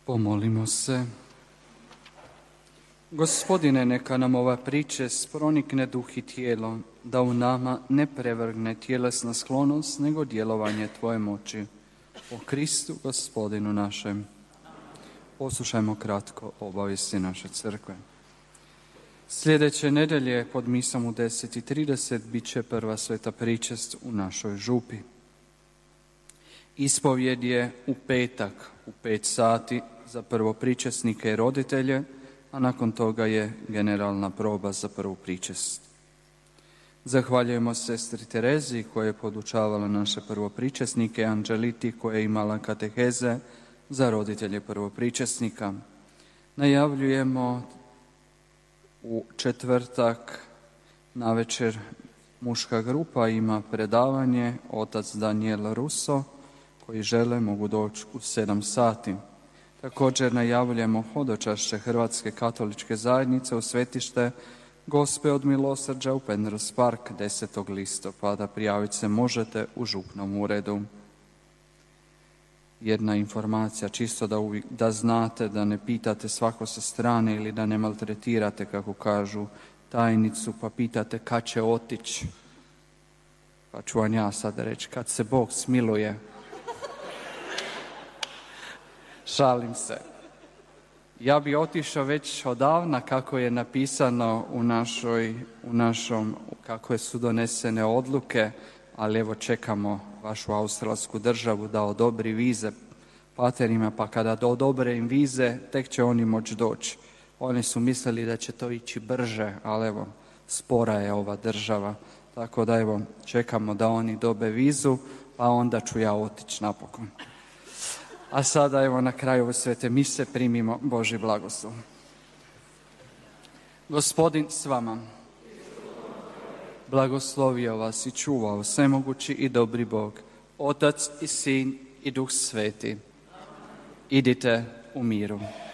Pomolimo se. Gospodine, neka nam ova pričest pronikne duh i tijelo, da u nama ne prevrgne tjelesna sklonost, nego djelovanje Tvoje moći. Po Kristu, Gospodinu našem. Poslušajmo kratko obavijesti naše crkve. Sljedeće nedelje pod misom u 10:30 bit će prva sveta pričest u našoj župi. Ispovjed je u petak u 5 sati za prvopričesnike i roditelje, a nakon toga je generalna proba za prvu pričest. Zahvaljujemo sestri Terezi koja je podučavala naše prvopričesnike, Anđeliti koja je imala kateheze za roditelje prvopričesnika. Najavljujemo u četvrtak navečer muška grupa ima predavanje, otac Daniel Russo, koji žele mogu doći u 7 sati. Također najavljujemo hodočašće Hrvatske katoličke zajednice u svetište Gospe od Milosrđa u Penrose Park 10. listopada. Prijaviti se možete u župnom uredu. Jedna informacija, čisto da znate, da ne pitate svako sa strane ili da ne maltretirate, kako kažu, tajnicu, pa pitate kad će otići. Pa ću vam ja sad reći, kad se Bog smiluje. Šalim se. Ja bi otišao već odavna kako je napisano u našom, kako su donesene odluke, ali evo čekamo vašu australsku državu da odobri vize paterima, pa kada odobre im vize, tek će oni moći doći. Oni su mislili da će to ići brže, ali evo, spora je ova država. Tako da evo, čekamo da oni dobe vizu, pa onda ću ja otići napokon. A sada evo na kraju svete mise primimo Božji blagoslov. Gospodin s vama. Blagoslovio vas i čuvao svemogući i dobri Bog, Otac i Sin i Duh Sveti. Idite u miru.